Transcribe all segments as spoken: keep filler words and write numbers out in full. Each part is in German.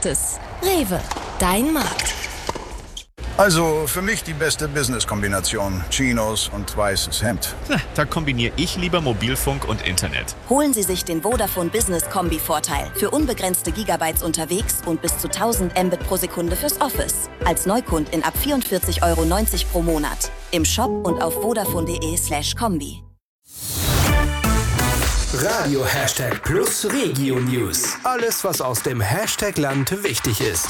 es. Rewe, dein Markt. Also für mich die beste Business-Kombination. Chinos und weißes Hemd. Na, da kombiniere ich lieber Mobilfunk und Internet. Holen Sie sich den Vodafone Business Kombi-Vorteil. Für unbegrenzte Gigabytes unterwegs und bis zu tausend Mbit pro Sekunde fürs Office. Als Neukundin ab vierundvierzig Euro neunzig pro Monat. Im Shop und auf vodafone.de slash Kombi. Radio Hashtag Plus Regio News. Alles, was aus dem Hashtag-Land wichtig ist.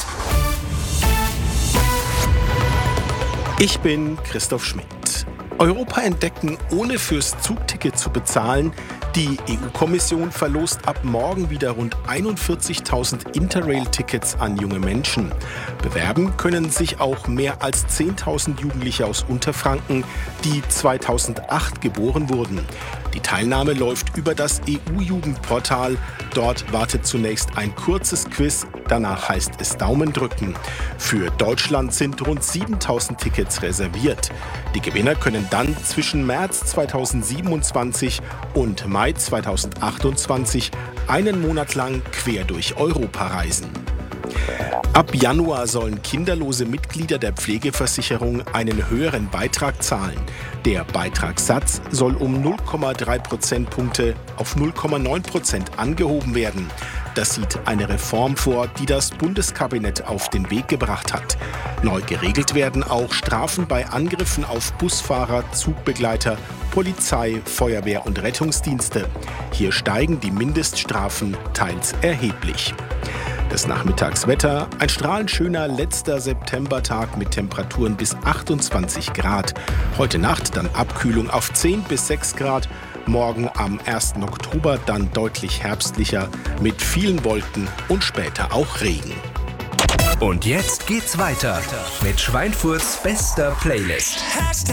Ich bin Christoph Schmidt. Europa entdecken, ohne fürs Zugticket zu bezahlen. Die E U-Kommission verlost ab morgen wieder rund einundvierzigtausend Interrail-Tickets an junge Menschen. Bewerben können sich auch mehr als zehntausend Jugendliche aus Unterfranken, die zweitausendacht geboren wurden. Die Teilnahme läuft über das E U-Jugendportal. Dort wartet zunächst ein kurzes Quiz, danach heißt es Daumen drücken. Für Deutschland sind rund siebentausend Tickets reserviert. Die Gewinner können dann zwischen März zweitausendsiebenundzwanzig und Mai zweitausendachtundzwanzig einen Monat lang quer durch Europa reisen. Ab Januar sollen kinderlose Mitglieder der Pflegeversicherung einen höheren Beitrag zahlen. Der Beitragssatz soll um null Komma drei Prozentpunkte auf null Komma neun Prozent angehoben werden. Das sieht eine Reform vor, die das Bundeskabinett auf den Weg gebracht hat. Neu geregelt werden auch Strafen bei Angriffen auf Busfahrer, Zugbegleiter, Polizei, Feuerwehr und Rettungsdienste. Hier steigen die Mindeststrafen teils erheblich. Das Nachmittagswetter, ein strahlend schöner letzter Septembertag mit Temperaturen bis achtundzwanzig Grad. Heute Nacht dann Abkühlung auf zehn bis sechs Grad. Morgen am ersten Oktober dann deutlich herbstlicher mit vielen Wolken und später auch Regen. Und jetzt geht's weiter mit Schweinfurts bester Playlist. Hashtag